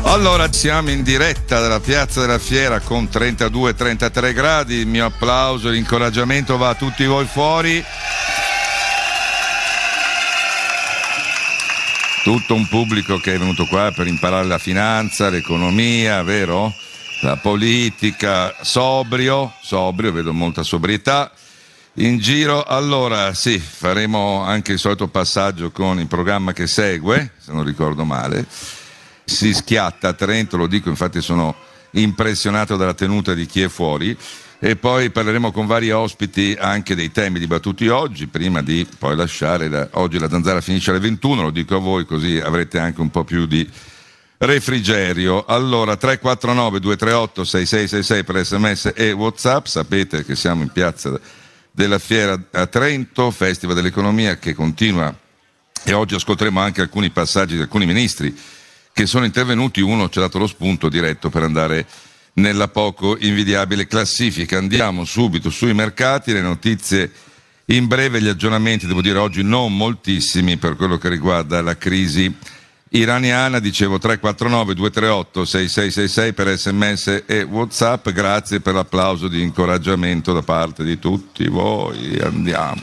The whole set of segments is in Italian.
Allora, siamo in diretta dalla Piazza della Fiera con 32-33 gradi. Il mio applauso e l'incoraggiamento va a tutti voi fuori. Tutto un pubblico che è venuto qua per imparare la finanza, l'economia, vero? La politica, sobrio, vedo molta sobrietà in giro. Allora, sì, faremo anche il solito passaggio con il programma che segue, se non ricordo male. Si schiatta a Trento, lo dico, infatti sono impressionato dalla tenuta di chi è fuori, e poi parleremo con vari ospiti anche dei temi dibattuti oggi, prima di poi lasciare, oggi la zanzara finisce alle 21, lo dico a voi così avrete anche un po' più di refrigerio. Allora, 349-238-6666 per SMS e WhatsApp, sapete che siamo in Piazza della Fiera a Trento, Festival dell'Economia che continua, e oggi ascolteremo anche alcuni passaggi di alcuni ministri che sono intervenuti. Uno ci ha dato lo spunto diretto per andare nella poco invidiabile classifica. Andiamo subito sui mercati, le notizie in breve, gli aggiornamenti, devo dire oggi non moltissimi per quello che riguarda la crisi iraniana. Dicevo 349-238-6666 per SMS e WhatsApp. Grazie per l'applauso di incoraggiamento da parte di tutti voi. Andiamo.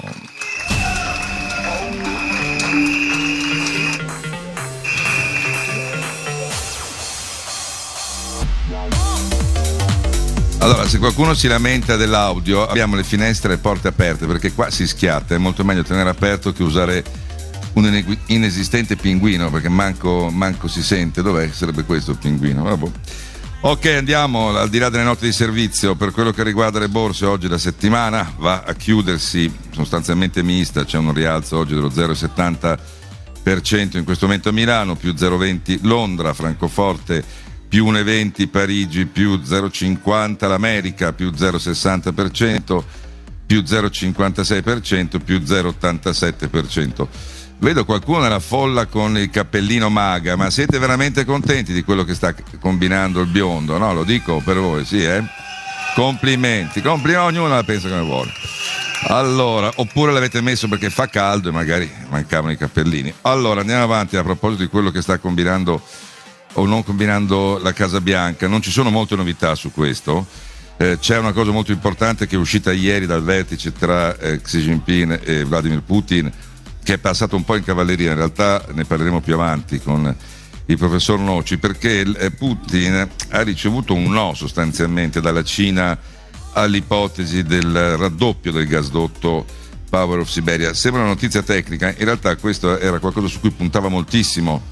Allora, se qualcuno si lamenta dell'audio, abbiamo le finestre e le porte aperte perché qua si schiatta, è molto meglio tenere aperto che usare un inesistente pinguino, perché manco si sente. Dov'è? Sarebbe questo il pinguino? Vabbè. Ok, andiamo al di là delle note di servizio. Per quello che riguarda le borse, oggi la settimana va a chiudersi sostanzialmente mista, c'è un rialzo oggi dello 0,70% in questo momento a Milano, più 0,20 Londra, Francoforte più 1,20 Parigi, più 0,50 l'America, più 0,60%, più 0,56%, più 0,87%. Vedo qualcuno nella folla con il cappellino MAGA, ma siete veramente contenti di quello che sta combinando il biondo? No, lo dico per voi, sì, Complimenti, ognuno la pensa come vuole. Allora, oppure l'avete messo perché fa caldo e magari mancavano i cappellini. Allora, andiamo avanti. A proposito di quello che sta combinando o non combinando la Casa Bianca, non ci sono molte novità su questo. C'è una cosa molto importante che è uscita ieri dal vertice tra Xi Jinping e Vladimir Putin, che è passato un po' in cavalleria. In realtà ne parleremo più avanti con il professor Noci, perché Putin ha ricevuto un no sostanzialmente dalla Cina all'ipotesi del raddoppio del gasdotto Power of Siberia. Sembra una notizia tecnica, in realtà questo era qualcosa su cui puntava moltissimo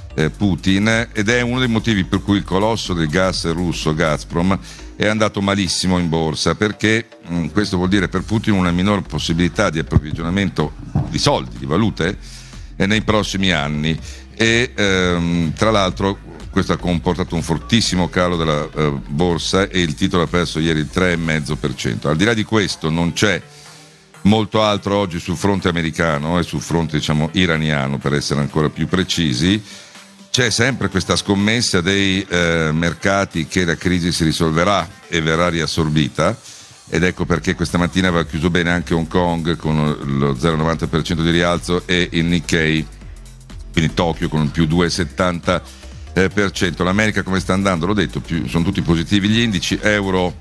Putin, ed è uno dei motivi per cui il colosso del gas russo Gazprom è andato malissimo in borsa, perché questo vuol dire per Putin una minor possibilità di approvvigionamento di soldi, di valute nei prossimi anni, e tra l'altro questo ha comportato un fortissimo calo della borsa, e il titolo ha perso ieri il 3,5%. Al di là di questo non c'è molto altro oggi sul fronte americano e sul fronte, diciamo, iraniano, per essere ancora più precisi. C'è sempre questa scommessa dei mercati che la crisi si risolverà e verrà riassorbita, ed ecco perché questa mattina aveva chiuso bene anche Hong Kong con lo 0,90% di rialzo, e il Nikkei, quindi Tokyo, con un più 2,70%. L'America come sta andando? L'ho detto, sono tutti positivi gli indici. Euro